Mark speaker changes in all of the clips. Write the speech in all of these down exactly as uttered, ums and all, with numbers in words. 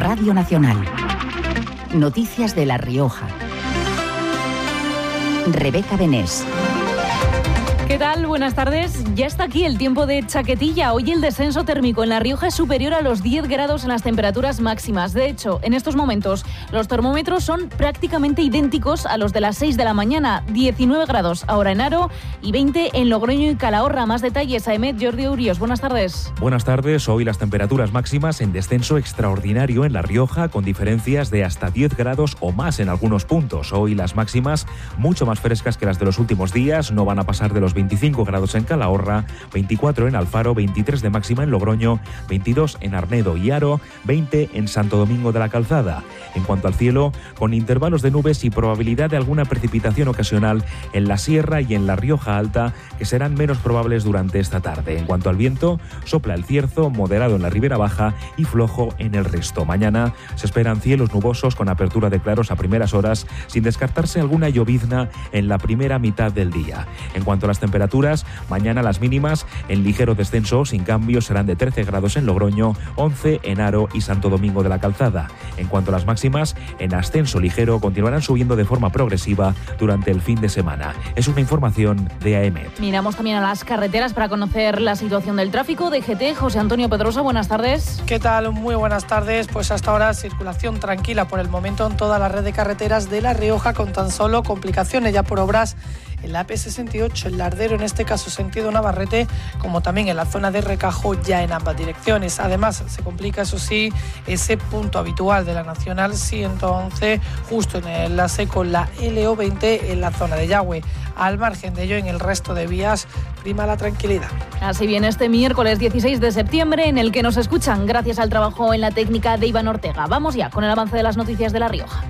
Speaker 1: Radio Nacional. Noticias de La Rioja. Rebeca Benés.
Speaker 2: ¿Qué tal? Buenas tardes. Ya está aquí el tiempo de chaquetilla. Hoy el descenso térmico en La Rioja es superior a los diez grados en las temperaturas máximas. De hecho, en estos momentos los termómetros son prácticamente idénticos a los de las seis de la mañana. diecinueve grados ahora en Haro y veinte en Logroño y Calahorra. Más detalles a Emet Jordi Urios. Buenas tardes.
Speaker 3: Buenas tardes. Hoy las temperaturas máximas en descenso extraordinario en La Rioja, con diferencias de hasta diez grados o más en algunos puntos. Hoy las máximas mucho más frescas que las de los últimos días. No van a pasar de los veinticinco grados en Calahorra, veinticuatro en Alfaro, veintitrés de máxima en Logroño, veintidós en Arnedo y Haro, veinte en Santo Domingo de la Calzada. En cuanto al cielo, con intervalos de nubes y probabilidad de alguna precipitación ocasional en la Sierra y en La Rioja Alta, que serán menos probables durante esta tarde. En cuanto al viento, sopla el cierzo, moderado en la Ribera Baja y flojo en el resto. Mañana se esperan cielos nubosos con apertura de claros a primeras horas, sin descartarse alguna llovizna en la primera mitad del día. En cuanto a las temperaturas, mañana las mínimas en ligero descenso, sin cambios, serán de trece grados en Logroño, once en Haro y Santo Domingo de la Calzada. En cuanto a las máximas, en ascenso ligero, continuarán subiendo de forma progresiva durante el fin de semana. Es una información de AEMET.
Speaker 2: Miramos también a las carreteras para conocer la situación del tráfico. D G T, José Antonio Pedrosa, buenas tardes.
Speaker 4: ¿Qué tal? Muy buenas tardes. Pues hasta ahora circulación tranquila por el momento en toda la red de carreteras de La Rioja, con tan solo complicaciones ya por obras en la A P sesenta y ocho, el Lardero, en este caso sentido Navarrete, como también en la zona de Recajo, ya en ambas direcciones. Además, se complica, eso sí, ese punto habitual de la Nacional ciento once, justo en el enlace con la L O veinte en la zona de Yagüe. Al margen de ello, en el resto de vías, prima la tranquilidad.
Speaker 2: Así viene este miércoles dieciséis de septiembre, en el que nos escuchan gracias al trabajo en la técnica de Iván Ortega. Vamos ya con el avance de las noticias de La Rioja.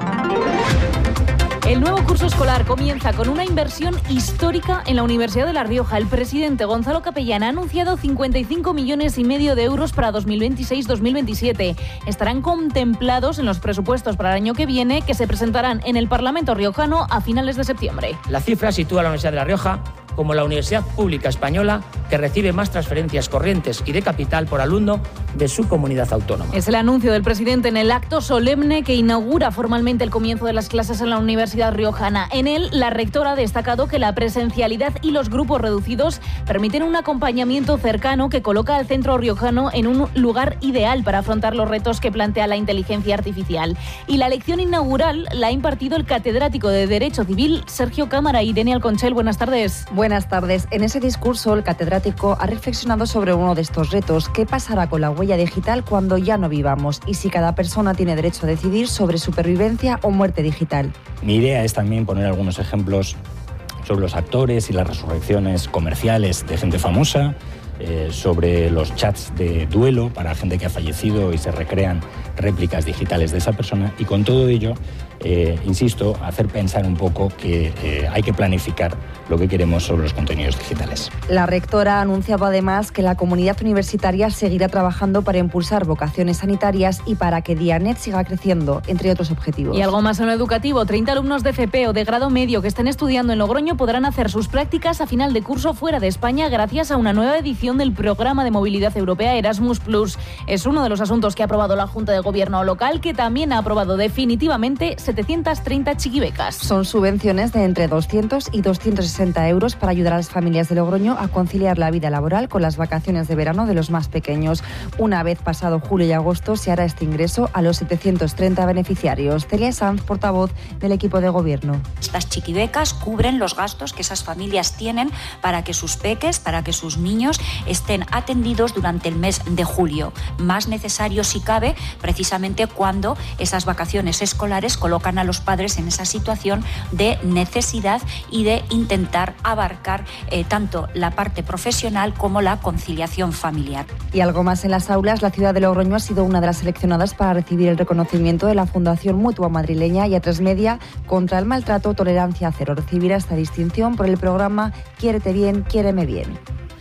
Speaker 2: El nuevo curso escolar comienza con una inversión histórica en la Universidad de La Rioja. El presidente Gonzalo Capellán ha anunciado cincuenta y cinco millones y medio de euros para dos mil veintiséis dos mil veintisiete. Estarán contemplados en los presupuestos para el año que viene, que se presentarán en el Parlamento riojano a finales de septiembre.
Speaker 5: La cifra sitúa a la Universidad de La Rioja como la universidad pública española que recibe más transferencias corrientes y de capital por alumno de su comunidad autónoma.
Speaker 2: Es el anuncio del presidente en el acto solemne que inaugura formalmente el comienzo de las clases en la Universidad riojana. En él, la rectora ha destacado que la presencialidad y los grupos reducidos permiten un acompañamiento cercano que coloca al centro riojano en un lugar ideal para afrontar los retos que plantea la inteligencia artificial. Y la lección inaugural la ha impartido el catedrático de Derecho Civil, Sergio Cámara. Irene Alconchel, buenas tardes.
Speaker 6: Buenas tardes. En ese discurso, el catedrático ha reflexionado sobre uno de estos retos: ¿qué pasará con la huella digital cuando ya no vivamos? Y si cada persona tiene derecho a decidir sobre supervivencia o muerte digital.
Speaker 7: Mi idea es también poner algunos ejemplos sobre los actores y las resurrecciones comerciales de gente famosa, eh, sobre los chats de duelo para gente que ha fallecido y se recrean réplicas digitales de esa persona, y con todo ello, eh, insisto, hacer pensar un poco que eh, hay que planificar lo que queremos sobre los contenidos digitales.
Speaker 6: La rectora ha anunciado además que la comunidad universitaria seguirá trabajando para impulsar vocaciones sanitarias y para que Dianet siga creciendo, entre otros objetivos.
Speaker 2: Y algo más en lo educativo: treinta alumnos de F P o de grado medio que estén estudiando en Logroño podrán hacer sus prácticas a final de curso fuera de España gracias a una nueva edición del programa de movilidad europea Erasmus plus. Es uno de los asuntos que ha aprobado la Junta de Gobierno local, que también ha aprobado definitivamente setecientas treinta chiquibecas.
Speaker 6: Son subvenciones de entre doscientos y doscientos sesenta euros para ayudar a las familias de Logroño a conciliar la vida laboral con las vacaciones de verano de los más pequeños. Una vez pasado julio y agosto, se hará este ingreso a los setecientos treinta beneficiarios. Celia Sanz, portavoz del equipo de Gobierno.
Speaker 8: Estas chiquibecas cubren los gastos que esas familias tienen para que sus peques, para que sus niños estén atendidos durante el mes de julio. Más necesario si cabe, precisamente cuando esas vacaciones escolares colocan a los padres en esa situación de necesidad y de intentar abarcar eh, tanto la parte profesional como la conciliación familiar.
Speaker 6: Y algo más en las aulas: la ciudad de Logroño ha sido una de las seleccionadas para recibir el reconocimiento de la Fundación Mutua Madrileña y A tres Media contra el maltrato, tolerancia cero. Recibirá esta distinción por el programa Quiérete bien, quiéreme bien.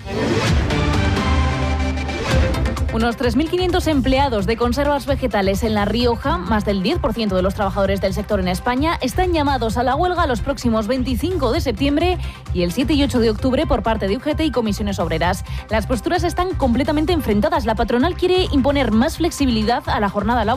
Speaker 2: Unos tres mil quinientos empleados de conservas vegetales en La Rioja, más del diez por ciento de los trabajadores del sector en España, están llamados a la huelga los próximos veinticinco de septiembre y el siete y ocho de octubre por parte de U G T y comisiones obreras. Las posturas están completamente enfrentadas. La patronal quiere imponer más flexibilidad a la jornada laboral